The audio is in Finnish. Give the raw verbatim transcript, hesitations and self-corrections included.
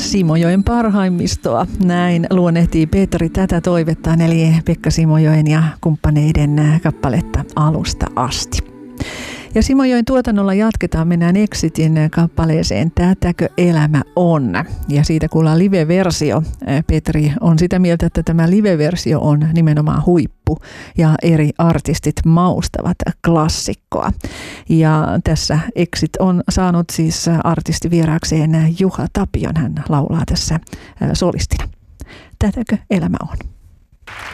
Simojoen parhaimmistoa. Näin luonnehtii Peetari tätä toivettaan, eli Pekka Simojoen ja kumppaneiden kappaletta Alusta asti. Ja Simojoen tuotannolla jatketaan, mennään Exitin kappaleeseen Tätäkö elämä on. Ja siitä kuullaan live-versio. Petri on sitä mieltä, että tämä live-versio on nimenomaan huippu ja eri artistit maustavat klassikkoa. Ja tässä Exit on saanut siis artistivieraakseen Juha Tapion. Hän laulaa tässä solistina. Tätäkö elämä on?